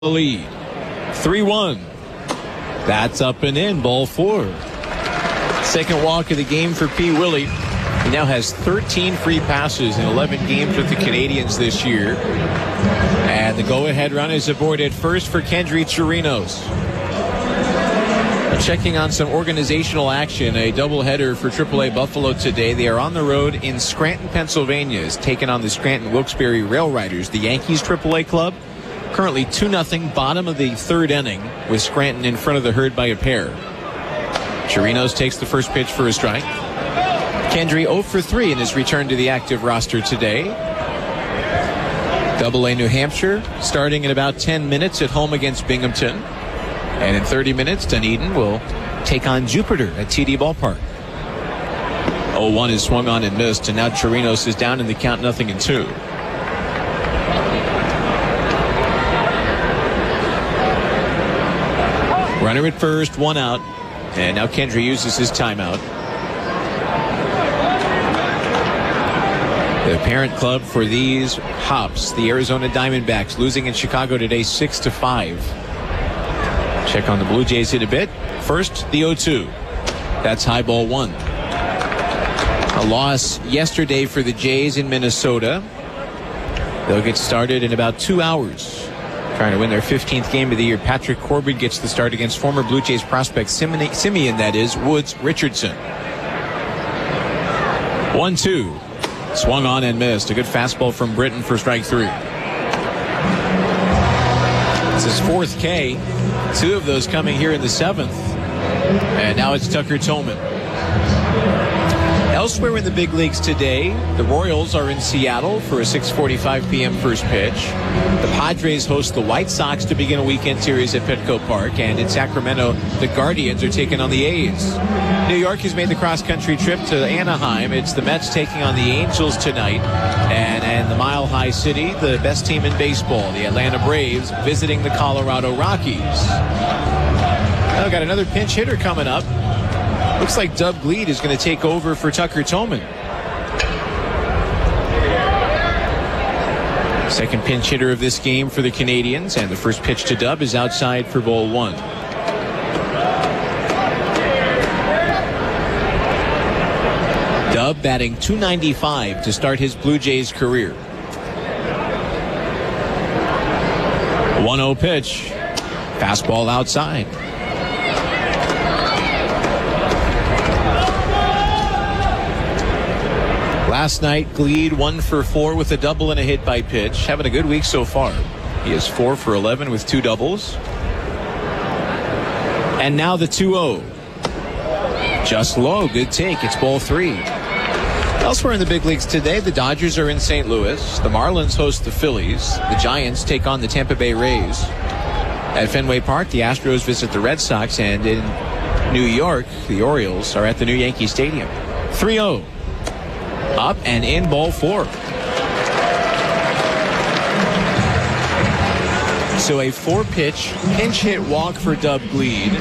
lead. 3-1. That's up and in, ball 4. Second walk of the game for P. Willie. He now has 13 free passes in 11 games with the Canadians this year. And the go-ahead run is aboard at first for Kendry Chirinos. Checking on some organizational action, a doubleheader for AAA Buffalo today. They are on the road in Scranton, Pennsylvania, is taking on the Scranton Wilkes-Barre Rail Riders, the Yankees AAA club. Currently 2-0, bottom of the third inning, with Scranton in front of the herd by a pair. Chirinos takes the first pitch for a strike. Kendry 0 for 3 in his return to the active roster today. AA New Hampshire starting in about 10 minutes at home against Binghamton. And in 30 minutes, Dunedin will take on Jupiter at TD Ballpark. 0-1 is swung on and missed, and now Chirinos is down in the count 0-2. Runner at first, one out, and now Kendry uses his timeout. The parent club for these Hops, the Arizona Diamondbacks, losing in Chicago today 6-5. Check on the Blue Jays in a bit. First, the 0-2. That's high, ball 1. A loss yesterday for the Jays in Minnesota. They'll get started in about 2 hours. Trying to win their 15th game of the year. Patrick Corbin gets the start against former Blue Jays prospect Simeon, that is, Woods Richardson. 1-2. Swung on and missed. A good fastball from Britton for strike 3. It's his 4th K. 2 of those coming here in the 7th. And now it's Tucker Tolman. Elsewhere in the big leagues today, the Royals are in Seattle for a 6:45 p.m. first pitch. The Padres host the White Sox to begin a weekend series at Petco Park. And in Sacramento, the Guardians are taking on the A's. New York has made the cross-country trip to Anaheim. It's the Mets taking on the Angels tonight. And the Mile High City, the best team in baseball, the Atlanta Braves, visiting the Colorado Rockies. Now got another pinch hitter coming up. Looks like Dub Gleed is going to take over for Tucker Tolman. Second pinch hitter of this game for the Canadians, and the first pitch to Dub is outside for ball 1. Dub batting .295 to start his Blue Jays career. 1-0 pitch. Fastball outside. Last night, Gleed 1 for 4 with a double and a hit by pitch. Having a good week so far. He is 4 for 11 with 2 doubles. And now the 2-0. Just low. Good take. It's ball 3. Elsewhere in the big leagues today, the Dodgers are in St. Louis. The Marlins host the Phillies. The Giants take on the Tampa Bay Rays. At Fenway Park, the Astros visit the Red Sox. And in New York, the Orioles are at the new Yankee Stadium. 3-0. Up and in, ball 4. So a 4-pitch pinch hit walk for Dub Gleed.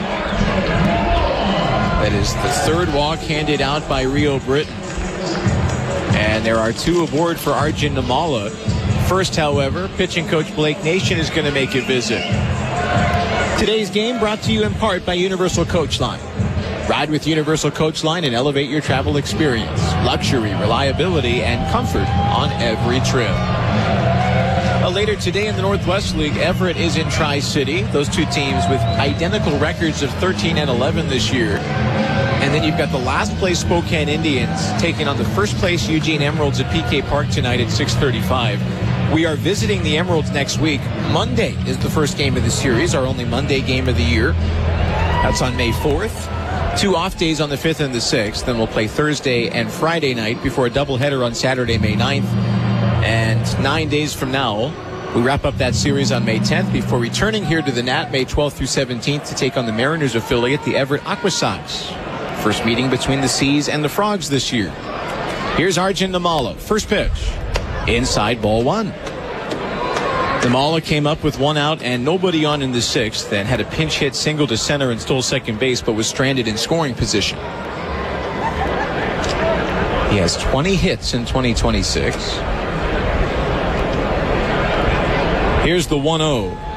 That is the 3rd walk handed out by Rio Britton. And there are 2 aboard for Arjun Namala. First, however, pitching coach Blake Nation is going to make a visit. Today's game brought to you in part by Universal Coach Line. Ride with Universal Coach Line and elevate your travel experience. Luxury, reliability, and comfort on every trip. Later today in the Northwest League, Everett is in Tri-City. Those 2 teams with identical records of 13-11 this year. And then you've got the last place Spokane Indians taking on the first place Eugene Emeralds at PK Park tonight at 6:35. We are visiting the Emeralds next week. Monday is the first game of the series, our only Monday game of the year. That's on May 4th. 2 off days on the 5th and the 6th. Then we'll play Thursday and Friday night before a doubleheader on Saturday, May 9th. And 9 days from now, we wrap up that series on May 10th before returning here to the Nat May 12th through 17th to take on the Mariners affiliate, the Everett Aqua Sox. First meeting between the Seas and the Frogs this year. Here's Arjun Namala. First pitch. Inside, ball 1. Namala came up with 1 out and nobody on in the 6th, and had a pinch hit single to center and stole second base, but was stranded in scoring position. He has 20 hits in 2026. Here's the 1-0.